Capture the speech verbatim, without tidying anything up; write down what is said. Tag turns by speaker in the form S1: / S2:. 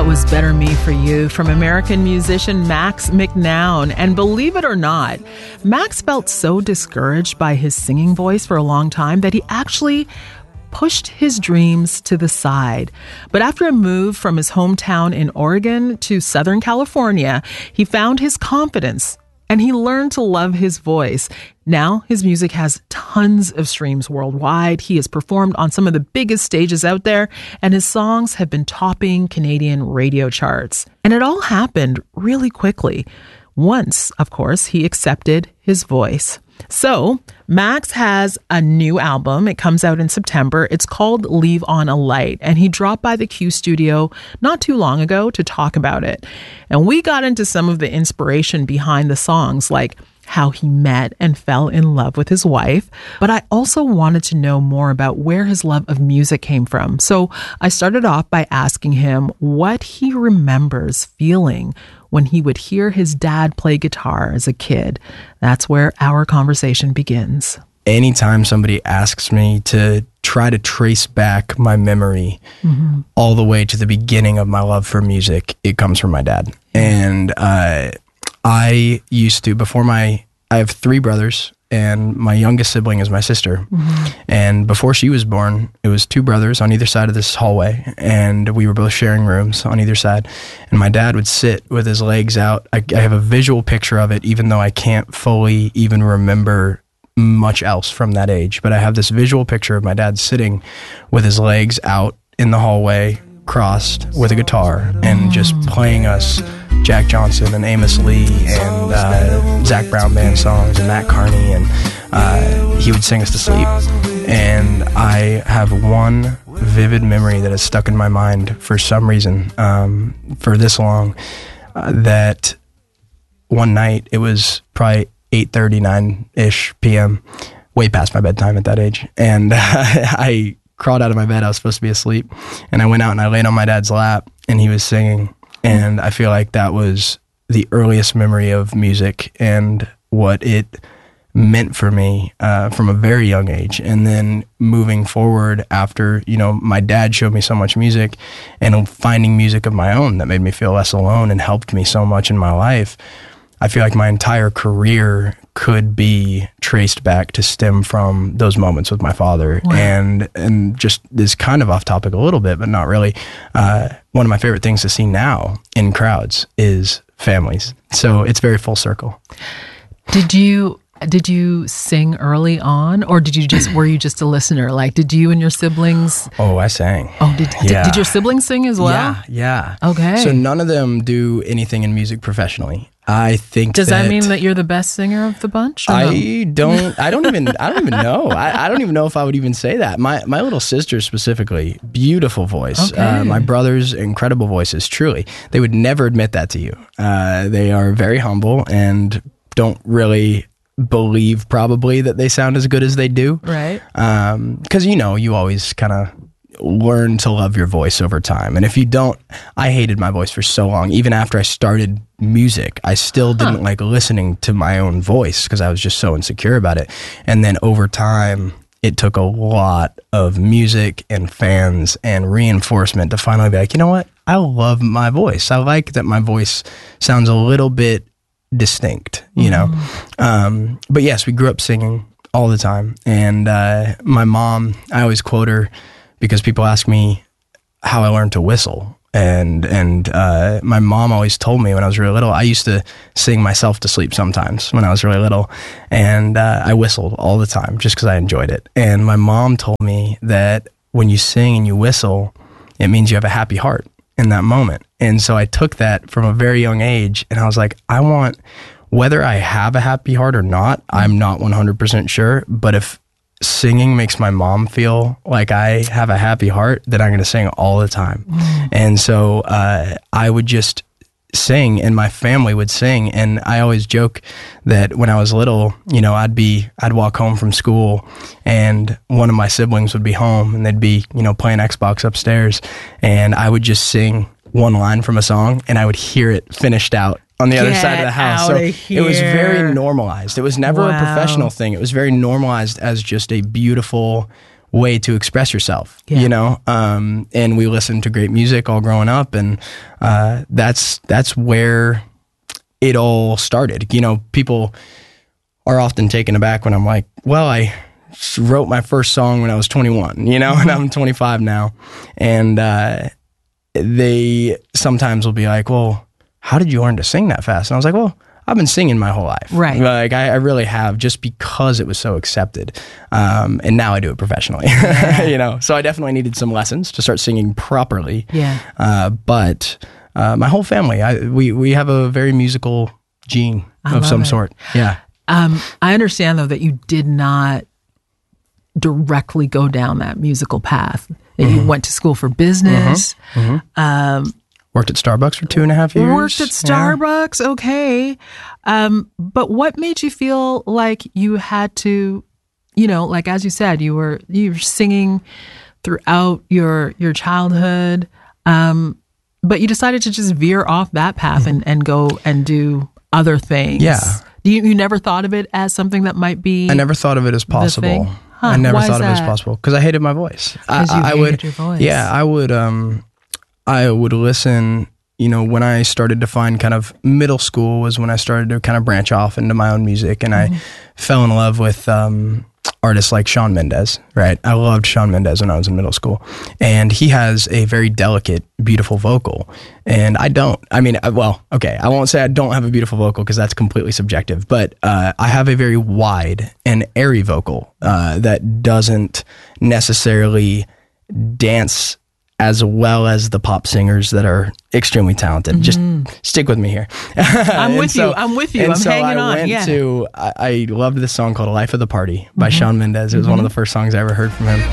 S1: That was Better Me For You from American musician Max McNown. And believe it or not, Max felt so discouraged by his singing voice for a long time that he actually pushed his dreams to the side. But after a move from his hometown in Oregon to Southern California, he found his confidence and he learned to love his voice. Now his music has tons of streams worldwide. He has performed on some of the biggest stages out there, and his songs have been topping Canadian radio charts. And it all happened really quickly. Once, of course, he accepted his voice. So Max has a new album. It comes out in September. It's called Leave On a Light. And he dropped by the Q studio not too long ago to talk about it. And we got into some of the inspiration behind the songs, like how he met and fell in love with his wife. But I also wanted to know more about where his love of music came from. So I started off by asking him what he remembers feeling when he would hear his dad play guitar as a kid. That's where our conversation begins.
S2: Anytime somebody asks me to try to trace back my memory mm-hmm. all the way to the beginning of my love for music, it comes from my dad. And uh, I used to, before my, I have three brothers, and my youngest sibling is my sister. Mm-hmm. And before she was born, it was two brothers on either side of this hallway, and we were both sharing rooms on either side. And my dad would sit with his legs out. I, I have a visual picture of it, even though I can't fully even remember much else from that age. But I have this visual picture of my dad sitting with his legs out in the hallway, crossed, with a guitar, and just playing us Jack Johnson and Amos Lee and uh, Zac Brown Band songs and Matt Carney, and uh, he would sing us to sleep. And I have one vivid memory that has stuck in my mind for some reason um, for this long, uh, that one night, it was probably eight thirty, nine-ish p.m., way past my bedtime at that age, and uh, I crawled out of my bed. I was supposed to be asleep, and I went out and I laid on my dad's lap, and he was singing. And I feel like that was the earliest memory of music and what it meant for me uh, from a very young age. And then moving forward after, you know, my dad showed me so much music, and finding music of my own that made me feel less alone and helped me so much in my life, I feel like my entire career could be traced back to stem from those moments with my father. Wow. And and just this kind of off topic a little bit, but not really. Uh, one of my favorite things to see now in crowds is families. So it's very full circle.
S1: Did you did you sing early on, or did you just were you just a listener? Like, did you and your siblings?
S2: Oh, I sang.
S1: Oh, did
S2: yeah.
S1: did, did your siblings sing as well?
S2: Yeah, yeah.
S1: Okay.
S2: So none of them do anything in music professionally. I think.
S1: Does
S2: that,
S1: that mean that you're the best singer of the bunch?
S2: I no? don't. I don't even. I don't even know. I, I don't even know if I would even say that. My my little sister specifically, beautiful voice.
S1: Okay.
S2: Uh, my brothers, incredible voices. Truly, they would never admit that to you. Uh, they are very humble and don't really believe probably that they sound as good as they do.
S1: Right.
S2: Um, because you know, you always kind of learn to love your voice over time. And if you don't, I hated my voice for so long. Even after I started music, I still didn't huh. like listening to my own voice because I was just so insecure about it. And then over time, it took a lot of music and fans and reinforcement to finally be like, you know what? I love my voice. I like that my voice sounds a little bit distinct, you know? Mm. Um, but yes, we grew up singing all the time. And uh, my mom, I always quote her, because people ask me how I learned to whistle. And and uh, my mom always told me when I was really little, I used to sing myself to sleep sometimes when I was really little. And uh, I whistled all the time just because I enjoyed it. And my mom told me that when you sing and you whistle, it means you have a happy heart in that moment. And so I took that from a very young age, and I was like, I want, whether I have a happy heart or not, I'm not one hundred percent sure. But if singing makes my mom feel like I have a happy heart, then I'm going to sing all the time. Mm. And so uh, I would just sing, and my family would sing. And I always joke that when I was little, you know, I'd be, I'd walk home from school, and one of my siblings would be home, and they'd be, you know, playing Xbox upstairs, and I would just sing one line from a song, and I would hear it finished out on the
S1: Get
S2: other side of the house. So it was very normalized. It was never
S1: wow.
S2: a professional thing. It was very normalized as just a beautiful way to express yourself,
S1: Yeah.
S2: you know? Um, and we listened to great music all growing up, and uh, that's that's where it all started. You know, people are often taken aback when I'm like, well, I wrote my first song when I was twenty-one, you know, and I'm twenty-five now. And uh, they sometimes will be like, well, how did you learn to sing that fast? And I was like, well, I've been singing my whole life.
S1: Right.
S2: Like I, I really have, just because it was so accepted. Um, and now I do it professionally,
S1: Yeah.
S2: you know? So I definitely needed some lessons to start singing properly.
S1: Yeah.
S2: Uh, but uh, my whole family, I, we, we have a very musical gene
S1: I
S2: of
S1: love
S2: some
S1: it.
S2: sort. Yeah.
S1: Um, I understand though that you did not directly go down that musical path. That
S2: Mm-hmm.
S1: you went to school for business,
S2: Mm-hmm.
S1: um,
S2: Worked at Starbucks for two and a half years.
S1: worked at Starbucks. Okay. Um, but what made you feel like you had to, you know, like, as you said, you were, you were singing throughout your, your childhood. Um, but you decided to just veer off that path and, and go and do other things.
S2: Yeah.
S1: You, you never thought of it as something that might be.
S2: I never thought of it as
S1: thing?
S2: possible.
S1: Huh,
S2: I never
S1: why is
S2: thought of it as
S1: that?
S2: possible because I hated my voice. I,
S1: 'Cause you
S2: I
S1: hated
S2: would,
S1: your voice.
S2: Yeah, I would. Um, I would listen. You know, when I started to find kind of middle school was when I started to kind of branch off into my own music, and
S1: Mm-hmm.
S2: I fell in love with um, artists like Shawn Mendes. Right, I loved Shawn Mendes when I was in middle school, and he has a very delicate, beautiful vocal, and I don't. I mean, I, well, okay, I won't say I don't have a beautiful vocal because that's completely subjective, but uh, I have a very wide and airy vocal uh, that doesn't necessarily dance as well as the pop singers that are extremely talented. Just stick with me here.
S1: I'm
S2: And
S1: with
S2: so-
S1: you. I'm with you.
S2: and
S1: I'm
S2: so
S1: hanging
S2: I
S1: on.
S2: Went
S1: Yeah.
S2: to, I, I loved this song called "Life of the Party" by Shawn Mendes. It was one of the first songs I ever heard from him.